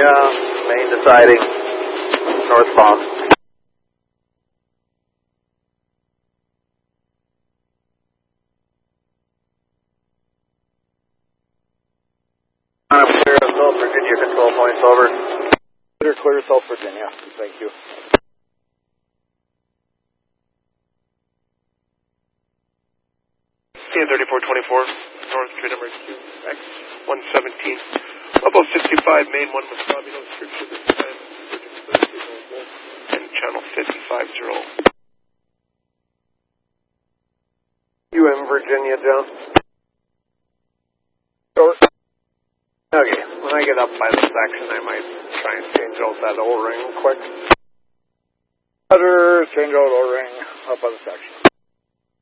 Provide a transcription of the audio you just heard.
main deciding, northbound. I'm clear of South Virginia control points, over. Clear South Virginia, thank you. CN 3424, north, trade number QX117. Level 65, main 1 with Robbie, no restriction this time. And channel 550. Virginia, John. Over. Okay, when I get up by the section, I might try and change out that O-ring quick. Others, change out O-ring up by the section.